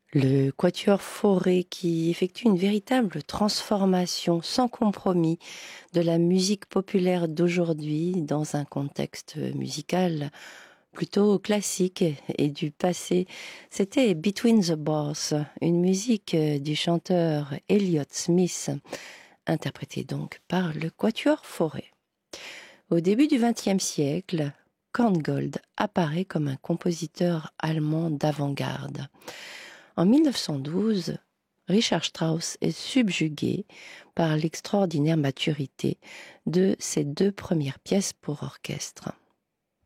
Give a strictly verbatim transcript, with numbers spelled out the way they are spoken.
Le Quatuor Fauré qui effectue une véritable transformation sans compromis de la musique populaire d'aujourd'hui dans un contexte musical plutôt classique et du passé. C'était Between the Bars, une musique du chanteur Elliott Smith, interprétée donc par le Quatuor Fauré. Au début du vingtième siècle, Korngold apparaît comme un compositeur allemand d'avant-garde. En mille neuf cent douze, Richard Strauss est subjugué par l'extraordinaire maturité de ses deux premières pièces pour orchestre.